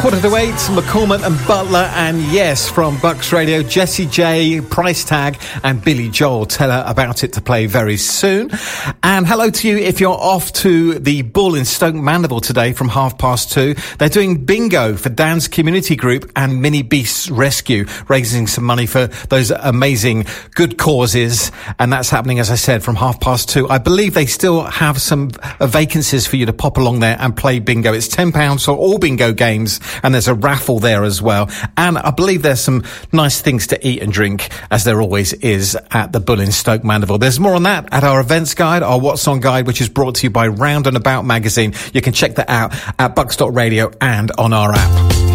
8:15, McCormack and Butler, and yes, from Bucks Radio, Jessie J, Price Tag, and Billy Joel. Tell her about it to play very soon. And hello to you if you're off to the Bull in Stoke Mandeville today from 2:30. They're doing bingo for Dan's Community Group and Mini Beasts Rescue, raising some money for those amazing good causes. And that's happening, as I said, from 2:30. I believe they still have some vacancies for you to pop along there and play bingo. It's £10 for all bingo games. And there's a raffle there as well. And I believe there's some nice things to eat and drink, as there always is at the Bull in Stoke Mandeville. There's more on that at our events guide, our What's On guide, which is brought to you by Round and About magazine. You can check that out at bucks.radio and on our app.